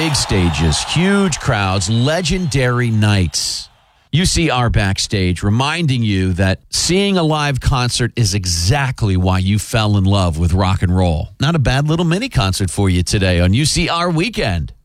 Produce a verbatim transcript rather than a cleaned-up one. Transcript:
Big stages, huge crowds, legendary nights. U C R Backstage reminding you that seeing a live concert is exactly why you fell in love with rock and roll. Not a bad little mini concert for you today on U C R Weekend.